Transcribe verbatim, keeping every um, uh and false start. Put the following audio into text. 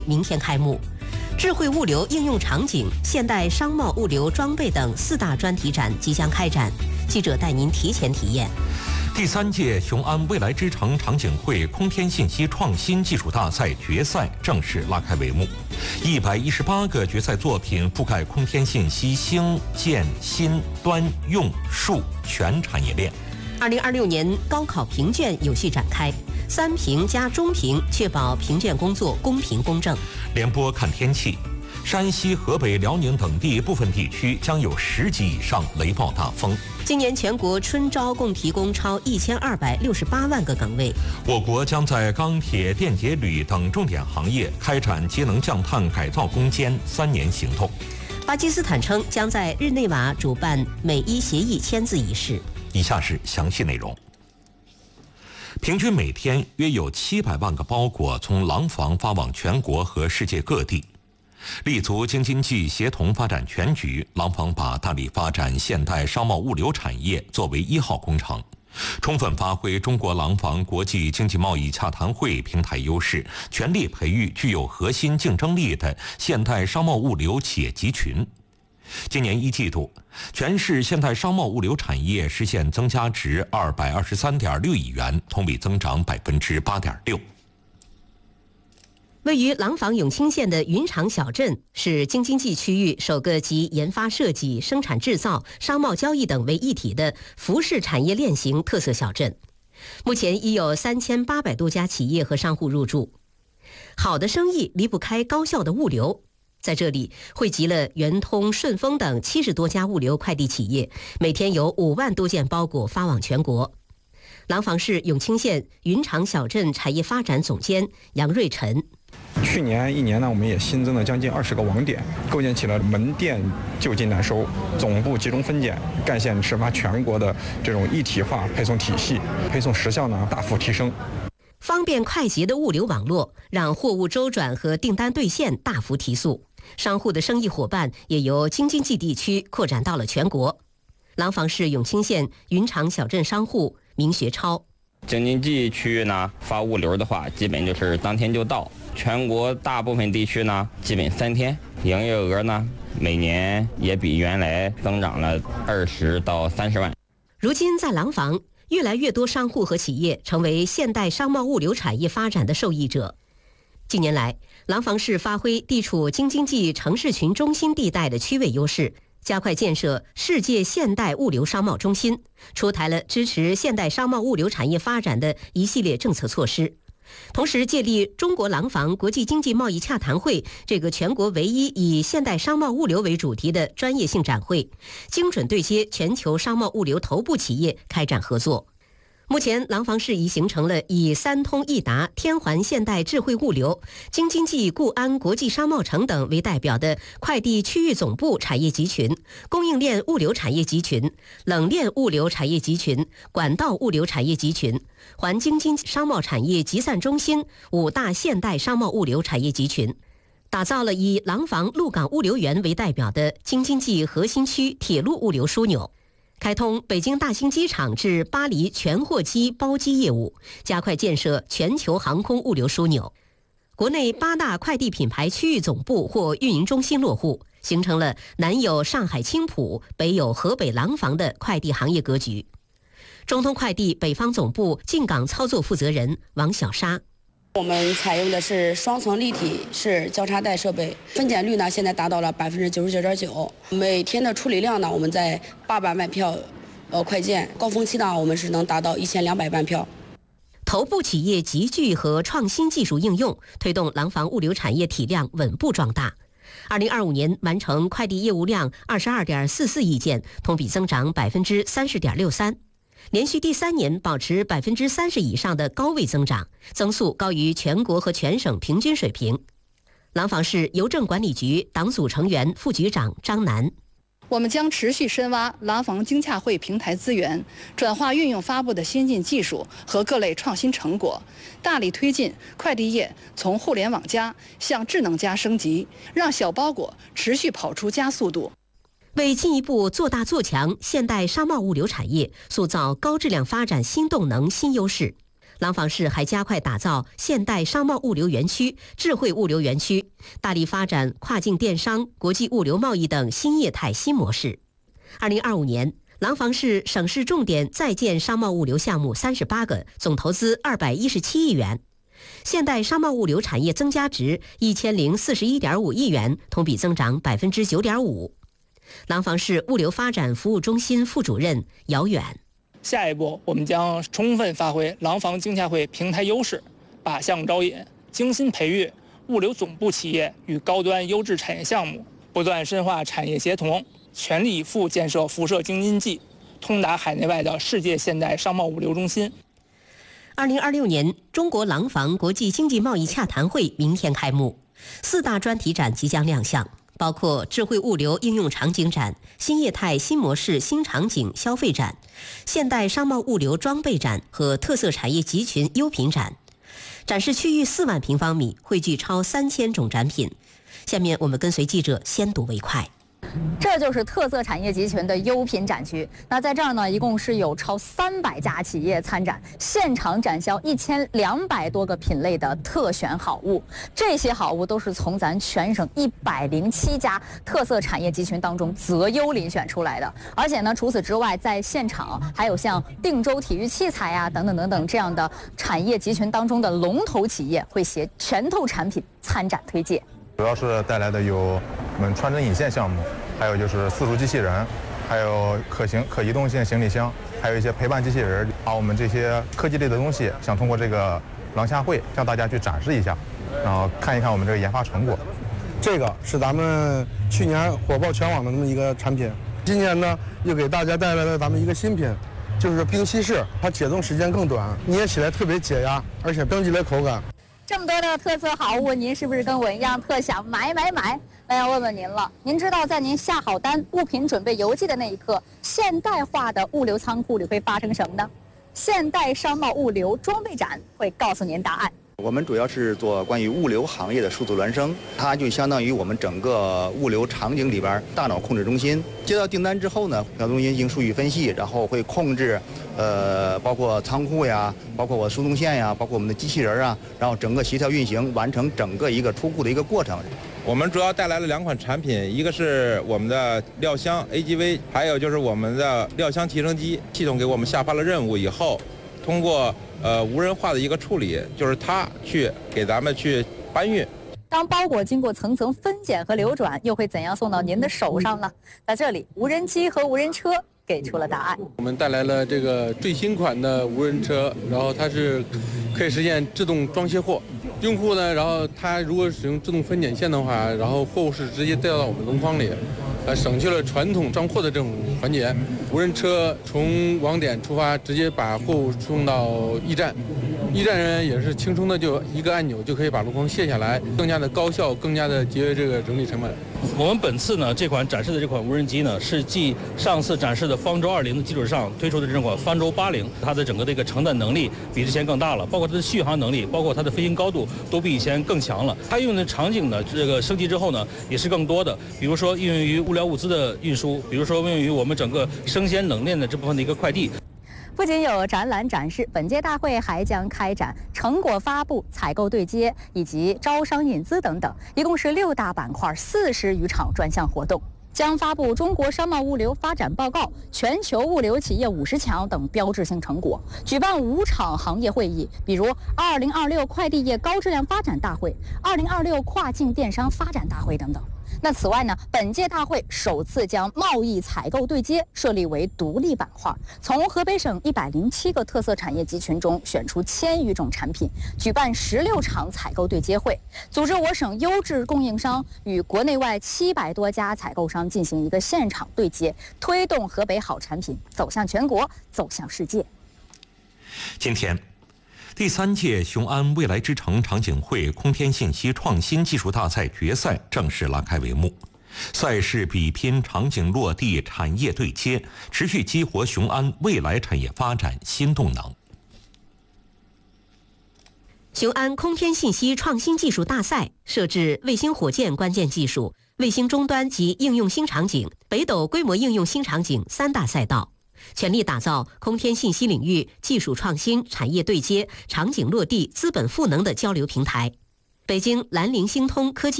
明天开幕。智慧物流应用场景、现代商贸物流装备等四大专题展即将开展，记者带您提前体验。 第三届雄安未来之城场景会空天信息创新技术大赛决赛正式拉开帷幕，一百一十八个决赛作品覆盖空天信息兴建新端用数全产业链。 二零二六年高考评卷有序展开，三评加中评，确保评卷工作公平公正。 联播看天气，山西、河北、辽宁等地部分地区将有十级以上雷暴大风。 今年全国春招共提供超一千二百六十八万个岗位。 我国将在钢铁、电解铝等重点行业开展节能降碳改造攻坚三年行动。 巴基斯坦称将在日内瓦主办美伊协议签字仪式。 以下是详细内容。平均每天约有七百万个包裹从廊坊发往全国和世界各地。立足京津冀协同发展全局，廊坊把大力发展现代商贸物流产业作为一号工程，充分发挥中国廊坊国际经济贸易洽谈会平台优势，全力培育具有核心竞争力的现代商贸物流企业集群。今年一季度，全市现代商贸物流产业实现增加值二百二十三点六亿元，同比增长百分之八点六。 位于廊坊永清县的云长小镇是京津冀区域首个集研发设计、生产制造、商贸交易等为一体的服饰产业链型特色小镇。目前已有三千八百多家企业和商户入驻。好的生意离不开高效的物流。在这里汇集了圆通、顺丰等七十多家物流快递企业，每天有五万多件包裹发往全国。廊坊市永清县云长小镇产业发展总监杨瑞晨： 去年一年呢，我们也新增了将近二十个网点，构建起了门店就近揽收、总部集中分拣、干线直发全国的这种一体化配送体系，配送时效呢大幅提升。 方便快捷的物流网络让货物周转和订单兑现大幅提速，商户的生意伙伴也由京津冀地区扩展到了全国。廊坊市永清县云长小镇商户明学超： 京津冀区域呢，发物流的话，基本就是当天就到；全国大部分地区呢，基本三天。营业额呢，每年也比原来增长了二十到三十万。 如今在廊坊，越来越多商户和企业成为现代商贸物流产业发展的受益者。近年来，廊坊市发挥地处京津冀城市群中心地带的区位优势，加快建设世界现代物流商贸中心，出台了支持现代商贸物流产业发展的一系列政策措施。同时，借力中国廊坊国际经济贸易洽谈会这个全国唯一以现代商贸物流为主题的专业性展会，精准对接全球商贸物流头部企业开展合作。目前，廊坊市已形成了以三通一达、天环现代智慧物流、京津冀固安国际商贸城等为代表的快递区域总部产业集群、供应链物流产业集群、冷链物流产业集群、管道物流产业集群、环京津商贸产业集散中心五大现代商贸物流产业集群，打造了以廊坊鹿港物流园为代表的京津冀核心区铁路物流枢纽。开通北京大兴机场至巴黎全货机包机业务，加快建设全球航空物流枢纽。国内八大快递品牌区域总部或运营中心落户，形成了南有上海青浦，北有河北廊坊的快递行业格局。中通快递北方总部进港操作负责人王小沙： 我们采用的是双层立体式交叉带设备，分拣率呢现在达到了百分之九十九点九，每天的处理量呢我们在八百万票，呃快件，高峰期呢我们是能达到一千两百万票。 头部企业集聚和创新技术应用，推动廊坊物流产业体量稳步壮大。二零二五年完成快递业务量二十二点四四亿件，同比增长百分之三十点六三。连续第三年保持百分之三十以上的高位增长，增速高于全国和全省平均水平。廊坊市邮政管理局党组成员、副局长张楠： 我们将持续深挖廊坊经洽会平台资源，转化运用发布的先进技术和各类创新成果，大力推进快递业从互联网加向智能加升级，让小包裹持续跑出加速度。 为进一步做大做强现代商贸物流产业，塑造高质量发展新动能、新优势， 廊坊市还加快打造现代商贸物流园区、智慧物流园区，大力发展跨境电商、国际物流贸易等新业态新模式。二零二五年，廊坊市省市重点在建商贸物流项目三十八个，总投资二百一十七亿元。现代商贸物流产业增加值一千零四十一点五亿元，同比增长百分之九点五。廊坊市物流发展服务中心副主任姚远。 下一步，我们将充分发挥廊坊经洽会平台优势，靶向招引，精心培育物流总部企业与高端优质产业项目，不断深化产业协同，全力以赴建设辐射京津冀，通达海内外的世界现代商贸物流中心。 二零二六年中国廊坊国际经济贸易洽谈会明天开幕，四大专题展即将亮相，包括智慧物流应用场景展、新业态新模式新场景消费展、现代商贸物流装备展和特色产业集群优品展。展示区域四万平方米，汇聚超三千种展品。下面我们跟随记者先睹为快。 这就是特色产业集群的优品展区。那在这儿呢，一共是有超三百家企业参展，现场展销一千两百多个品类的特选好物。这些好物都是从咱全省一百零七家特色产业集群当中择优遴选出来的。而且呢，除此之外，在现场还有像定州体育器材呀、啊、等等等等这样的产业集群当中的龙头企业会携拳头产品参展推介。 主要是带来的有我们穿针引线项目，还有就是四足机器人，还有可行可移动性行李箱，还有一些陪伴机器人，把我们这些科技类的东西，想通过这个廊下会向大家去展示一下，然后看一看我们这个研发成果。 这个是咱们去年火爆全网的那么一个产品，今年呢又给大家带来了咱们一个新品，就是冰稀释，它解冻时间更短，捏起来特别解压，而且登起来口感。 这么多的特色好物，您是不是跟我一样特想买买买？那要问问您了，您知道在您下好单、物品准备邮寄的那一刻，现代化的物流仓库里会发生什么呢？现代商贸物流装备展会告诉您答案。 我们主要是做关于物流行业的数字孪生，它就相当于我们整个物流场景里边大脑控制中心。接到订单之后呢，小中心进行数据分析，然后会控制，呃，包括仓库呀，包括我输送线呀，包括我们的机器人啊，然后整个协调运行，完成整个一个出库的一个过程。 我们主要带来了两款产品，一个是我们的料箱 A G V， 还有就是我们的料箱提升机。系统给我们下发了任务以后，通过呃无人化的一个处理，就是它去给咱们去搬运。 当包裹经过层层分拣和流转，又会怎样送到您的手上呢？在这里，无人机和无人车给出了答案。 我们带来了这个最新款的无人车，然后它是可以实现自动装卸货。用户呢，然后他如果使用自动分拣线的话，然后货物是直接带到我们笼筐里，呃，省去了传统装货的这种环节。无人车从网点出发，直接把货物送到驿站，驿站人也是轻松的就一个按钮就可以把笼筐卸下来，更加的高效，更加的节约这个人力成本。 我们本次呢这款展示的这款无人机呢，是继上次展示的方舟二零的基础上推出的这款方舟八零，它的整个的一个承载能力比之前更大了，包括它的续航能力，包括它的飞行高度都比以前更强了。它应用的场景呢，这个升级之后呢，也是更多的，比如说应用于物料物资的运输，比如说应用于我们整个生鲜冷链的这部分的一个快递。 不仅有展览展示，本届大会还将开展成果发布、采购对接以及招商引资等等，一共是六大板块、四十余场专项活动。将发布中国商贸物流发展报告、全球物流企业五十强等标志性成果，举办五场行业会议，比如二零二六快递业高质量发展大会、二零二六跨境电商发展大会等等。那此外呢，本届大会首次将贸易采购对接设立为独立板块，从河北省一百零七个特色产业集群中选出千余种产品，举办十六场采购对接会，组织我省优质供应商与国内外七百多家采购商进行一个现场对接，推动河北好产品走向全国，走向世界。 今天，第三届雄安未来之城场景会空天信息创新技术大赛决赛正式拉开帷幕。赛事比拼场景落地、产业对接，持续激活雄安未来产业发展新动能。 雄安空天信息创新技术大赛设置卫星火箭关键技术、卫星终端及应用新场景、北斗规模应用新场景三大赛道。 全力打造空天信息领域技术创新、产业对接、场景落地、资本赋能的交流平台。北京兰陵星通科技